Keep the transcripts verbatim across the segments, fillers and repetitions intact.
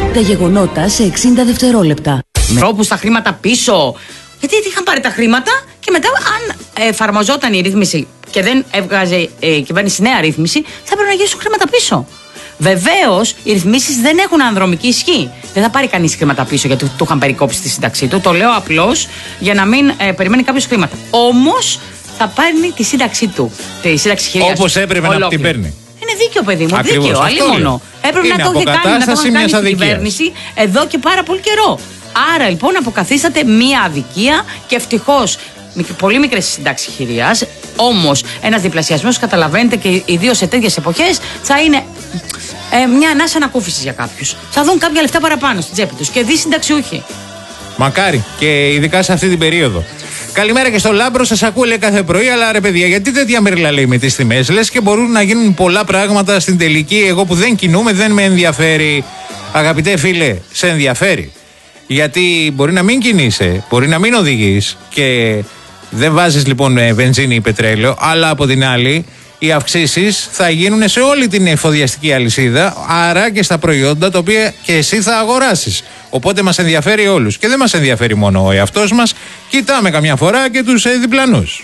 Τα γεγονότα σε εξήντα δευτερόλεπτα. Τρόπους στα χρήματα πίσω. Γιατί είχαν πάρει τα χρήματα και μετά, αν εφαρμοζόταν η ρύθμιση και δεν έβγαζε ε, η κυβέρνηση νέα ρύθμιση, θα έπρεπε να γυρίσουν χρήματα πίσω. Βεβαίως, οι ρυθμίσεις δεν έχουν ανδρομική ισχύ. Δεν θα πάρει κανείς χρήματα πίσω γιατί του είχαν περικόψει τη σύνταξή του. Το λέω απλώς για να μην ε, περιμένει κάποιος χρήματα. Όμως, θα παίρνει τη σύνταξή του. Τη σύνταξη χειριάς. Όπως έπρεπε ολόκληρη. Να την παίρνει. Είναι δίκαιο, παιδί μου. Ακριβώς, δίκαιο. Αλλήμονο. Έπρεπε είναι να το είχε κάνει, να το είχε κάνει η κυβέρνηση εδώ και πάρα πολύ καιρό. Άρα λοιπόν αποκαθίσταται μία αδικία και ευτυχώς πολύ μικρές συντάξεις χειριάς. Όμως ένας διπλασιασμός, καταλαβαίνετε, και ιδίως σε τέτοιες εποχές θα είναι ε, μια ανάσα ανακούφισης για κάποιους. Θα δουν κάποια λεφτά παραπάνω στην τσέπη τους και δει συνταξιούχοι. Μακάρι, και ειδικά σε αυτή την περίοδο. Καλημέρα και στο Λάμπρο, σας ακούω λέει κάθε πρωί, αλλά ρε παιδιά, γιατί τέτοια μερλα λέει με τις τιμές? Λες και μπορούν να γίνουν πολλά πράγματα στην τελική. Εγώ που δεν κινούμαι, δεν με ενδιαφέρει. Αγαπητέ φίλε, σε ενδιαφέρει. Γιατί μπορεί να μην κινείσαι, μπορεί να μην οδηγείς και δεν βάζεις λοιπόν βενζίνη ή πετρέλαιο, αλλά από την άλλη οι αυξήσεις θα γίνουν σε όλη την εφοδιαστική αλυσίδα, άρα και στα προϊόντα τα οποία και εσύ θα αγοράσεις. Οπότε μας ενδιαφέρει όλους και δεν μας ενδιαφέρει μόνο ο εαυτός μας, κοιτάμε καμιά φορά και τους διπλανούς.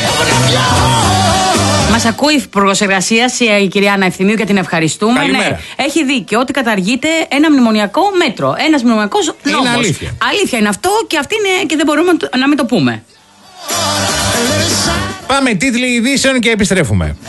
Μας ακούει η Υπουργός Εργασίας, η κυρία Άννα Ευθυμίου, και την ευχαριστούμε. Καλημέρα. Ναι, έχει δίκιο ότι καταργείται ένα μνημονιακό μέτρο. Ένας μνημονιακός νόμος. Είναι αλήθεια. Αλήθεια είναι αυτό και αυτή είναι και δεν μπορούμε να μην το πούμε. Πάμε τίτλοι ειδήσεων και επιστρέφουμε.